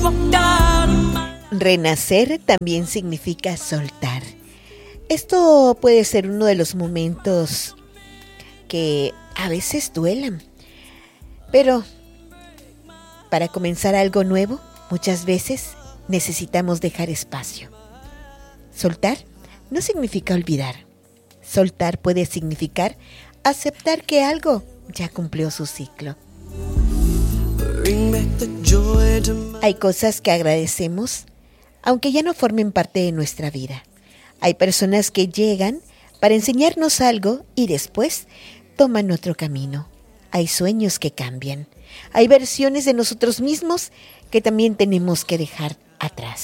Renacer también significa soltar. Esto puede ser uno de los momentos que a veces duelan, pero para comenzar algo nuevo, muchas veces necesitamos dejar espacio. Soltar no significa olvidar. Soltar puede significar aceptar que algo ya cumplió su ciclo. Hay cosas que agradecemos, aunque ya no formen parte de nuestra vida. Hay personas que llegan para enseñarnos algo y después toman otro camino. Hay sueños que cambian. Hay versiones de nosotros mismos que también tenemos que dejar atrás.